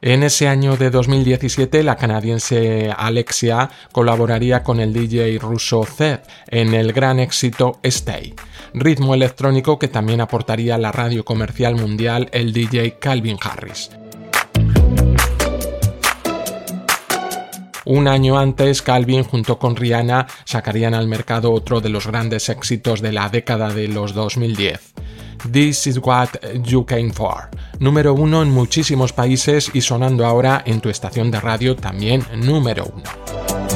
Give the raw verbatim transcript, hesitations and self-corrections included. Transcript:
En ese año de dos mil diecisiete, la canadiense Alexia colaboraría con el D J ruso Zed en el gran éxito Stay, ritmo electrónico que también aportaría a la radio comercial mundial el D J Calvin Harris. Un año antes, Calvin junto con Rihanna sacarían al mercado otro de los grandes éxitos de la década de los dos mil diez. This is what you came for. Número uno en muchísimos países y sonando ahora en tu estación de radio también número uno.